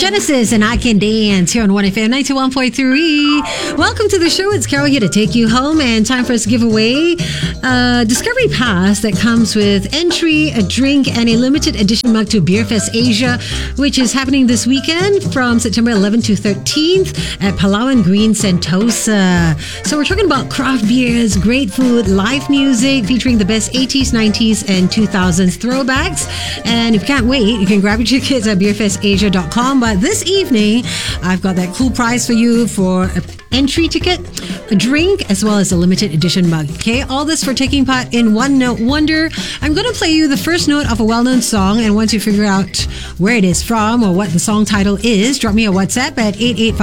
Genesis and I Can Dance here on 1FM 91.3. Welcome to the show. It's Carol here to take you home, and time for us to give away a Discovery Pass that comes with entry, a drink, and a limited edition mug to Beerfest Asia, which is happening this weekend from September 11th to 13th at Palawan Green Sentosa. So we're talking about craft beers, great food, live music featuring the best 80s, 90s, and 2000s throwbacks. And if you can't wait, you can grab your tickets at beerfestasia.com. But this evening, I've got that cool prize for you for an entry ticket, a drink, as well as a limited edition mug. Okay, all this for taking part in One Note Wonder. I'm going to play you the first note of a well-known song, and once you figure out where it is from or what the song title is, drop me a WhatsApp at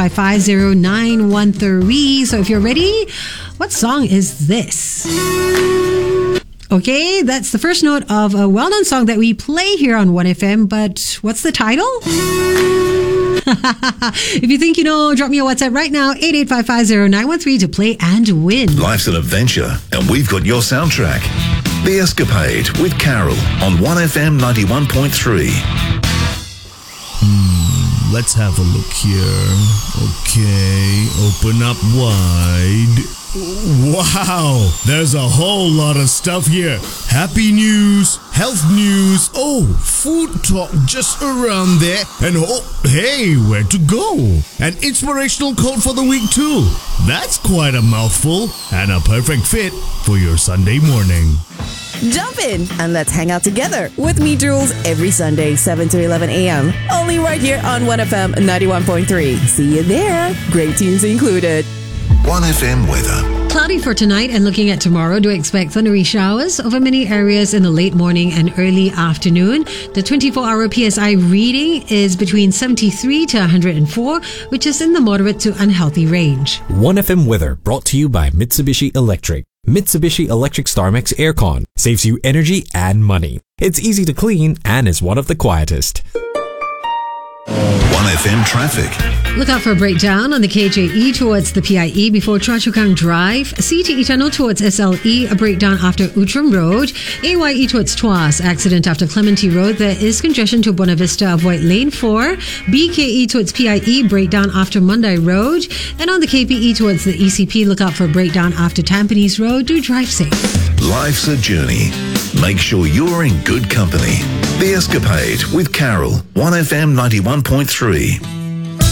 88550913. So if you're ready, what song is this? Okay, that's the first note of a well-known song that we play here on 1FM, but what's the title? If you think you know, drop me a WhatsApp right now, 88550913 to play and win. Life's an adventure, and we've got your soundtrack. The Escapade with Carol on 1FM 91.3. Let's have a look here. Okay, open up wide. Wow, there's a whole lot of stuff here. Happy news, health news, food talk just around there, and hey, where to go? An inspirational quote for the week too. That's quite a mouthful and a perfect fit for your Sunday morning. Jump in and let's hang out together with me, Jules, every Sunday, 7 to 11 a.m. Only right here on 1FM 91.3. See you there. Great tunes included. 1FM weather. Cloudy for tonight and looking at tomorrow. Do expect thundery showers over many areas in the late morning and early afternoon. The 24-hour PSI reading is between 73 to 104, which is in the moderate to unhealthy range. 1FM weather brought to you by Mitsubishi Electric. Mitsubishi Electric StarMax Aircon saves you energy and money. It's easy to clean and is one of the quietest. 1FM traffic. Look out for a breakdown on the KJE towards the PIE before Choa Chu Kang Drive. CTE Tunnel towards SLE, a breakdown after Outram Road. AYE towards Tuas, accident after Clementi Road. There is congestion to Buena Vista, avoid lane 4. BKE towards PIE, breakdown after Mandai Road. And on the KPE towards the ECP, look out for a breakdown after Tampines Road. Do drive safe. Life's a journey. Make sure you're in good company. The Escapade with Carol, 1FM 91.3.